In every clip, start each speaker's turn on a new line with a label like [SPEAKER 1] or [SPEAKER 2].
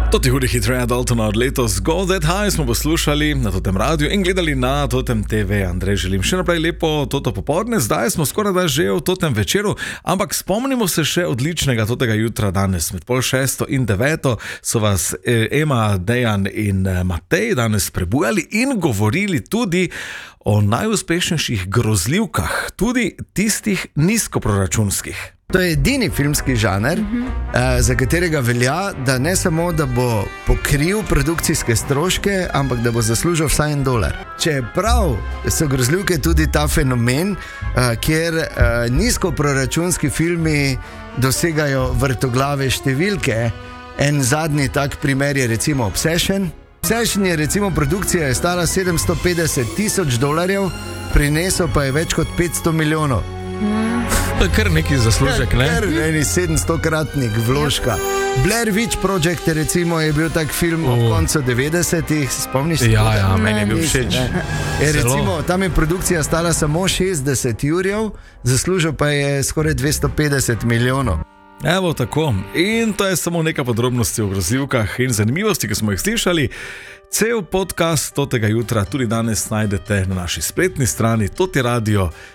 [SPEAKER 1] Toti hudi hitreja Daltona od letos Go That High smo poslušali na totem radiju in gledali na totem TV. Andrej, želim še naprej lepo toto popoldne. Zdaj smo skoraj da že v totem večeru, ampak spomnimo se še odličnega totega jutra danes. Med 5:30 in 9 so vas Ema, Dejan in Matej danes prebujali in govorili tudi o najuspešnejših grozljivkah, tudi tistih nizkoproračunskih.
[SPEAKER 2] To je edini filmski žanr, za katerega velja, da ne samo, da bo pokril produkcijske stroške, ampak da bo zaslužil vsaj $1. Čeprav so grozljivke tudi ta fenomen, kjer nizkoproračunski filmi dosegajo vrtoglave številke. En zadnji tak primer je recimo Obsession. Obsession je recimo produkcija je stala $750,000, prinesel pa je več kot 500 milijonov.
[SPEAKER 1] To je kar neki zaslužek, ne?
[SPEAKER 2] Kar eni 700-kratnik vložka. Blair Witch Project recimo je bil tak film ob koncu 90-ih, spomniš se?
[SPEAKER 1] Ja, meni je bil všeč.
[SPEAKER 2] Recimo, tam je produkcija stala samo €60, zaslužil pa je skoraj 250 milijonov.
[SPEAKER 1] Evo tako. In to je samo nekaj podrobnosti o grozljivkah in zanimivosti, ki smo jih slišali. Cel podcast totega jutra tudi danes najdete na naši spletni strani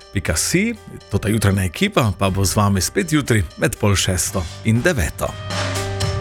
[SPEAKER 1] totiradio.si. Tota jutranja ekipa pa bo z vami spet jutri med 5:30 in 9.